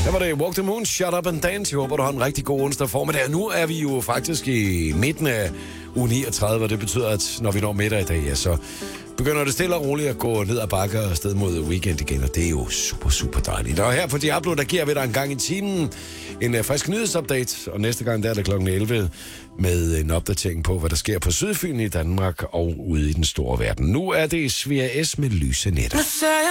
Der var det Walk the Moon, Shut Up and Dance. Jeg håber, du har en rigtig god onsdag formiddag. Nu er vi jo faktisk i midten af uge 39, og det betyder, at når vi når middag i dag, ja, så begynder det stille og roligt at gå ned ad bakker og sted mod weekend igen, og det er jo super, super dejligt. Og her på Diablo, der giver vi dig en gang i timen en frisk nyhedsupdate, og næste gang der er det kl. 11 med en opdatering på, hvad der sker på Sydfyn i Danmark og ude i den store verden. Nu er det Svea S. med lyse nætter.